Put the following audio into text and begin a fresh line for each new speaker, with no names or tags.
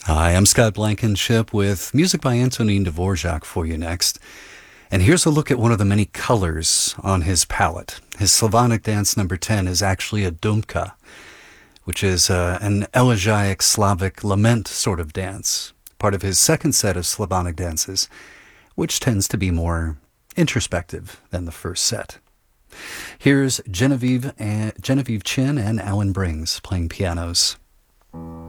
Hi, I'm Scott Blankenship with music by Antonin Dvorak for you next. And here's a look at one of the many colors on his palette. His Slavonic dance number 10 is actually a dumka, which is an elegiac Slavic lament sort of dance, part of his second set of Slavonic dances, which tends to be more introspective than the first set. Here's Genevieve Chin and Alan Brings playing pianos.